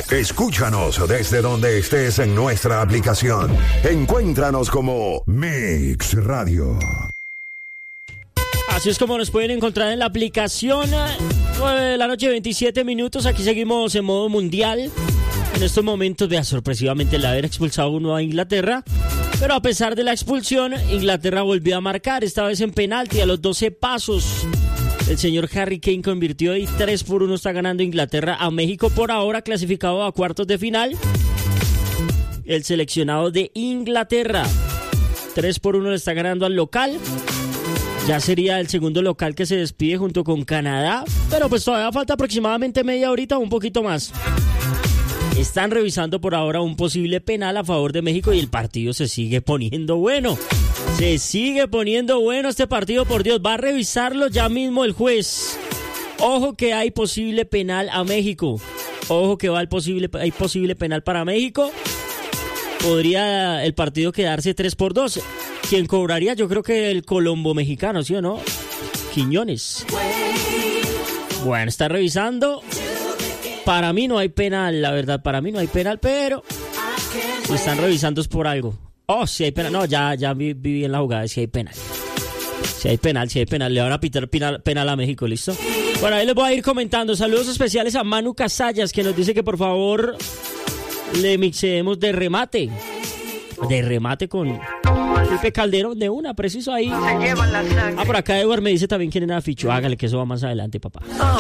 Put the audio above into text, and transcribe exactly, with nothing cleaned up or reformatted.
Escúchanos desde donde estés en nuestra aplicación. Encuéntranos como Mix Radio. Así es como nos pueden encontrar en la aplicación. nueve de la noche, veintisiete minutos. Aquí seguimos en modo mundial. En estos momentos, vea, sorpresivamente el haber expulsado uno a Inglaterra. Pero a pesar de la expulsión, Inglaterra volvió a marcar, esta vez en penalti a los doce pasos. El señor Harry Kane convirtió y tres por uno está ganando Inglaterra a México, por ahora clasificado a cuartos de final. El seleccionado de Inglaterra, tres por uno le está ganando al local. Ya sería el segundo local que se despide junto con Canadá, pero pues todavía falta aproximadamente media horita o un poquito más. Están revisando por ahora un posible penal a favor de México y el partido se sigue poniendo bueno. Se sigue poniendo bueno este partido, por Dios. Va a revisarlo ya mismo el juez. Ojo que hay posible penal a México. Ojo que va el posible, hay posible penal para México. Podría el partido quedarse tres por dos. ¿Quién cobraría? Yo creo que el colombo mexicano, ¿sí o no? Quiñones. Bueno, está revisando. Para mí no hay penal, la verdad. Para mí no hay penal, pero lo están revisando es por algo. Oh, si hay penal. No, ya, ya vi, vi bien la jugada. Si hay penal. Si hay penal, si hay penal. Le van a pitar penal, penal a México, ¿listo? Bueno, ahí les voy a ir comentando. Saludos especiales a Manu Casallas, que nos dice que por favor le mixemos de remate. De remate con Felipe Calderón, de una, preciso ahí. Ah, por acá Edward me dice también quién era Ficho. Hágale que eso va más adelante, papá.